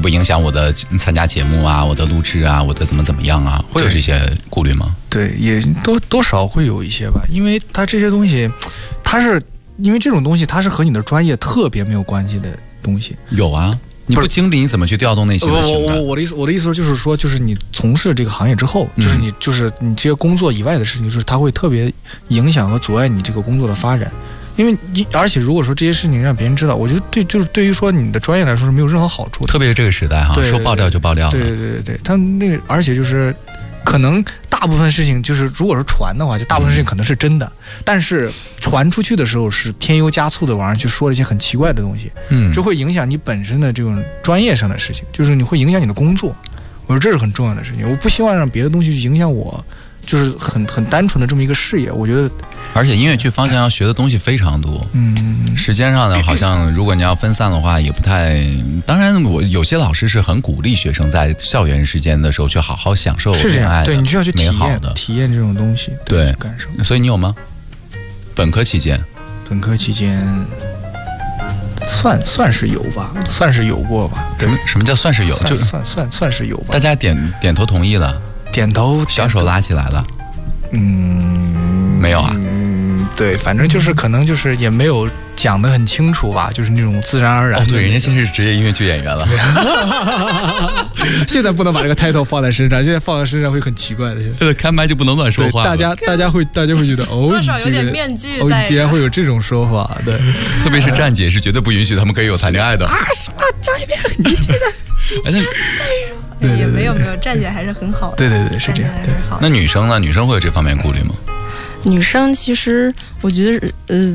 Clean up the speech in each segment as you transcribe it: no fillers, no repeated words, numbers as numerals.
不影响我的参加节目啊，我的录制啊，我的怎么样啊？会有这些顾虑吗？ 对，也多少会有一些吧，因为它这些东西，因为这种东西它是和你的专业特别没有关系的东西。 有啊。你不经历，你怎么去调动内心的情感？ 我的意思就是说，就是你从事这个行业之后，就是你这些工作以外的事情，就是它会特别影响和阻碍你这个工作的发展。因为而且如果说这些事情让别人知道，我觉得就是对于说你的专业来说是没有任何好处的。 特别是这个时代哈，说爆料就爆料了。 对，他那个而且就是可能大部分事情就是如果是传的话，就大部分事情可能是真的，但是传出去的时候是添油加醋的往上去说了一些很奇怪的东西，这会影响你本身的这种专业上的事情，就是你会影响你的工作。我说这是很重要的事情，我不希望让别的东西去影响我，就是很单纯的这么一个事业。我觉得， 而且音乐剧方向要学的东西非常多，时间上呢，好像如果你要分散的话，也不太。当然，我有些老师是很鼓励学生在校园时间的时候去好好享受恋爱的， 对你需要去体验这种东西， 对感受。 所以你有吗？本科期间算是有吧，算是有过吧。 什么叫算是有？就算是有吧。 大家点头同意了， 点头， 小手拉起来了。没有啊。 对，反正就是可能就是也没有讲得很清楚吧，就是那种自然而然。 对，人家现在是职业音乐剧演员了。 现在不能把这个 title 放在身上，现在放在身上会很奇怪的。 现在开麦就不能乱说话。 大家会觉得多少有点面具戴。 你竟然会有这种说法，对。 特别是站姐是绝对不允许他们可以有谈恋爱的。 什么张一鸣，你竟然。 也没有，站姐还是很好的。 对，是这样。 那女生呢？女生会有这方面顾虑吗？ 女生其实我觉得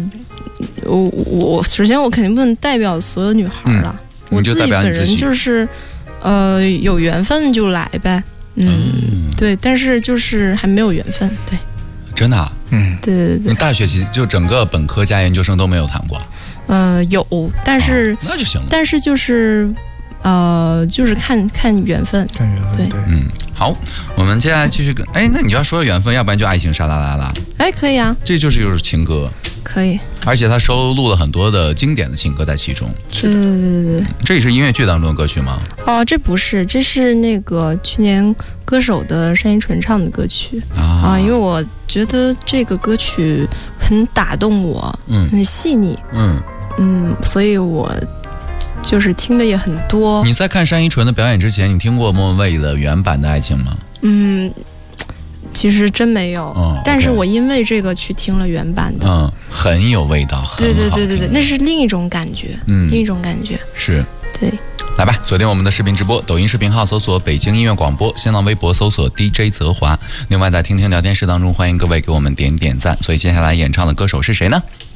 我首先我肯定不能代表所有女孩了，我自己本人就是有缘分就来呗，对，但是就是还没有缘分，对。 真的啊？ 对。 你大学期就整个本科加研究生都没有谈过？ 有，但是那就行了。 但是就是看缘分，对。 好，我们接下来继续那你要说缘分，要不然就爱情沙拉拉啦。 可以啊， 这就是情歌， 可以。 而且他收录了很多的经典的情歌在其中。 对。 这也是音乐剧当中的歌曲吗？ 这不是，这是那个去年歌手的单依纯唱的歌曲因为我觉得这个歌曲很打动我，很细腻，所以我就是听的也很多。 你在看单依纯的表演之前，你听过莫文蔚的原版的爱情吗？ 其实真没有，但是我因为这个去听了原版的， 很有味道。 对，那是另一种感觉，另一种感觉是。 对， 来吧，锁定我们的视频直播，抖音视频号搜索北京音乐广播，新浪微博搜索 DJ 泽华。另外在听听聊天室当中，欢迎各位给我们点赞。所以接下来演唱的歌手是谁呢？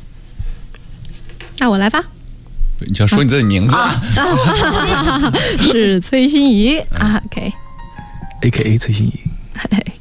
那我来吧。 你就要说你自己名字是崔心怡，OK，AKA 崔心怡。